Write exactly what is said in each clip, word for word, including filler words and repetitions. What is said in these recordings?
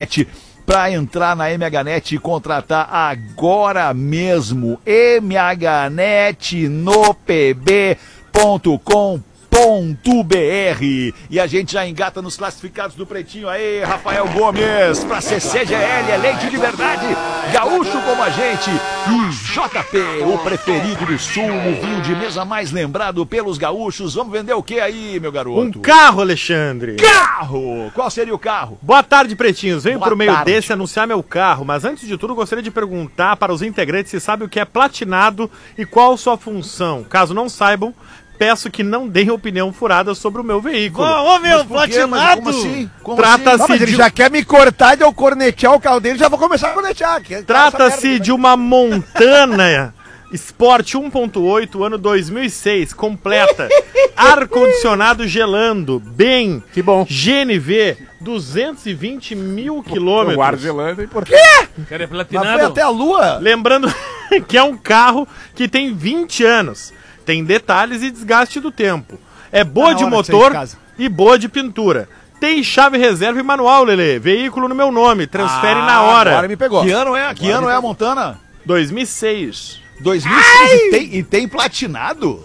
net. Para entrar na M H Net e contratar agora mesmo. m h net no p b ponto com ponto b r. E a gente já engata nos classificados do Pretinho. Aí, Rafael Gomes, para C C G L, é leite de verdade, gaúcho como a gente. E J P, o preferido do Sul, o vinho de mesa mais lembrado pelos gaúchos. Vamos vender o que aí, meu garoto? Um carro, Alexandre. Carro! Qual seria o carro? Boa tarde, Pretinhos. Venho Boa por meio tarde. desse anunciar meu carro, mas antes de tudo gostaria de perguntar para os integrantes se sabem o que é platinado e qual sua função. Caso não saibam, peço que não deem opinião furada sobre o meu veículo. Ô, ô meu, platinado! Como assim? Como Trata-se assim? Não, mas ele de... já quer me cortar de eu cornetear o carro dele, já vou começar a cornetear. Trata-se de uma Montana Sport um ponto oito, ano dois mil e seis, completa, ar-condicionado gelando, bem, Que bom. G N V, duzentos e vinte mil quilômetros. O ar gelando, hein? Por Quê? Cara, é Mas platinado. foi até a lua? Lembrando que é um carro que tem vinte anos, tem detalhes e desgaste do tempo. É boa Tá na de hora de sair motor de casa. e boa de pintura. Tem chave reserva e manual, Lelê. Veículo no meu nome, transfere na hora. Agora me pegou. Que ano é? Que ano é a Montana? dois mil e seis. dois mil e seis e tem, e tem platinado?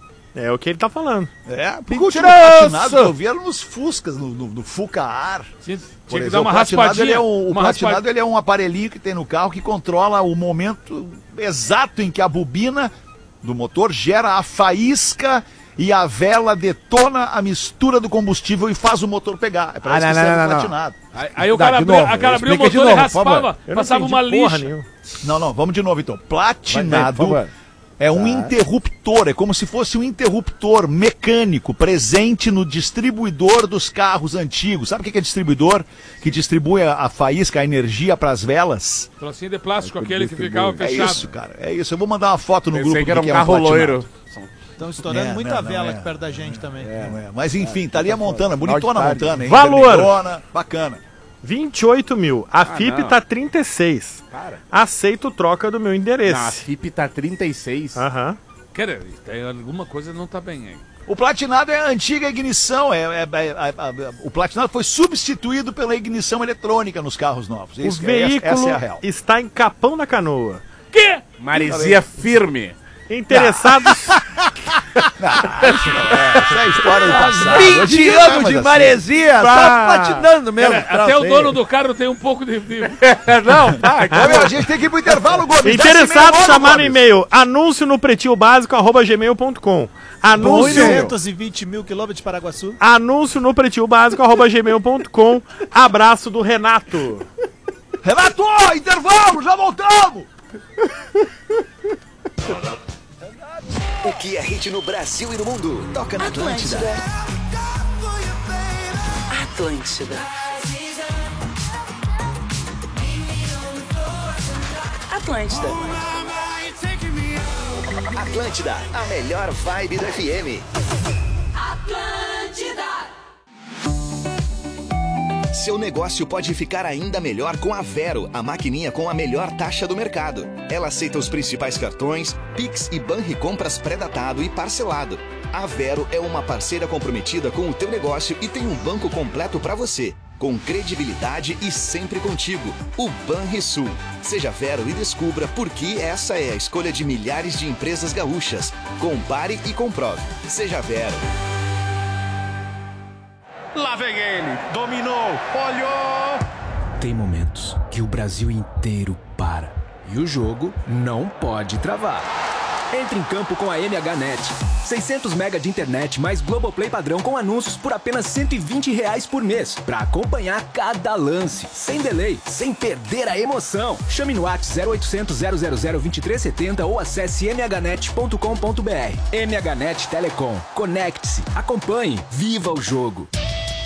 É o que ele tá falando. É, porque o último Mentiroso! platinado que eu vi era nos Fuscas, no, no, no Fuca-Ar. Tinha, Por tinha que exemplo, dar uma o platinado, raspadinha. ele é um, o uma platinado raspadinha. ele é um aparelhinho que tem no carro que controla o momento exato em que a bobina do motor gera a faísca e a vela detona a mistura do combustível e faz o motor pegar. É pra Ah, isso não, que serve não, o não, não. platinado. Aí, aí o Dá, cara de abriu, novo, a cara abriu o explica de motor e novo, por favor. raspava, Eu não passava entendi uma porra lixa. nenhuma. Não, não, vamos de novo então. Vai, Platinado por favor. é um interruptor, é como se fosse um interruptor mecânico presente no distribuidor dos carros antigos. Sabe o que é distribuidor? Que distribui a, a faísca, a energia para as velas? Trocinho de plástico, aquele que ficava É fechado. isso, cara, é isso. Eu vou mandar uma foto no Pensei grupo que era do um é carro platinado. loiro. Estão estourando É, muita não, não, vela é. aqui perto da gente também. Não é, mas enfim, tá ali a Montana, bonitona a Final de tarde. Montana, hein? Valor. Vermelhona, bacana. vinte e oito mil. A F I P não. tá trinta e seis. Cara. Aceito troca do meu endereço. Não, a F I P tá trinta e seis. Aham. Cara, tem alguma coisa não tá bem aí. O platinado é a antiga ignição, é, é- é- é- é- o platinado foi substituído pela ignição eletrônica nos carros novos. O Isso, é- veículo essa é a real. está em Capão da Canoa. Que? Maresia firme. Interessados... Essa é a história do passado. Hoje em vinte dia não é anos mais de assim. maresia, Pá. tá patinando mesmo. Cara, até o dono do carro tem um pouco de... de... Não, vai. Ô, meu, a gente tem que ir pro intervalo, Gomes. Dá esse Interessados, e-mail logo, chamar no Gomes. e-mail anúncio no pretinho básico arroba gmail ponto com. Anúncio, duzentos e vinte mil quilômetros de Paraguaçu. anúncio no pretinho básico arroba gmail ponto com. Abraço do Renato. Renato, intervalo, já voltamos. O que é hit no Brasil e no mundo? Toca na Atlântida. Atlântida. Atlântida. Atlântida, a melhor vibe do F M. Seu negócio pode ficar ainda melhor com a Vero, a maquininha com a melhor taxa do mercado. Ela aceita os principais cartões, Pix e Banricompras pré-datado e parcelado. A Vero é uma parceira comprometida com o teu negócio e tem um banco completo para você, com credibilidade e sempre contigo, o Banrisul. Seja Vero e descubra por que essa é a escolha de milhares de empresas gaúchas. Compare e comprove. Seja Vero. Lá vem ele, dominou, olhou. Tem momentos que o Brasil inteiro para e o jogo não pode travar. Entre em campo com a M H Net. seiscentos mega de internet mais Globoplay padrão com anúncios por apenas cento e vinte reais por mês. Pra acompanhar cada lance, sem delay, sem perder a emoção. Chame no WhatsApp zero oitocentos, zero zero zero, vinte e três setenta ou acesse m h net ponto com ponto b r. M H Net Telecom. Conecte-se, acompanhe, viva o jogo.